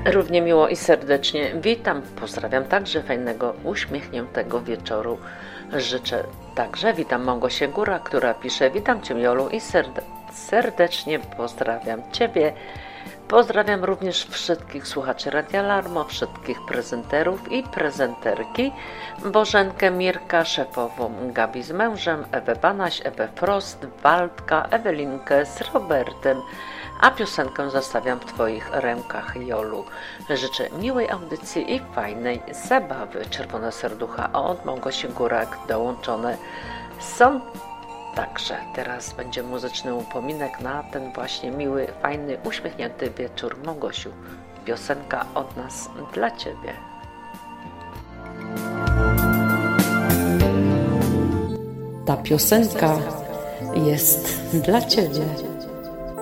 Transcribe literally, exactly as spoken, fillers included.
Równie miło i serdecznie witam, pozdrawiam także fajnego, uśmiechniętego wieczoru. Życzę także, witam Małgosię Góra, która pisze: witam Cię, Jolu, i serde- serdecznie pozdrawiam Ciebie. Pozdrawiam również wszystkich słuchaczy Radia Alarmo, wszystkich prezenterów i prezenterki, Bożenkę, Mirka, szefową Gabi z mężem, Ewę Banaś, Ewę Frost, Waldka, Ewelinkę z Robertem, a piosenkę zostawiam w Twoich rękach, Jolu. Życzę miłej audycji i fajnej zabawy. Czerwone serducha od Małgosi Górak dołączone są. Także teraz będzie muzyczny upominek na ten właśnie miły, fajny, uśmiechnięty wieczór. Małgosiu, piosenka od nas dla Ciebie. Ta piosenka jest dla Ciebie.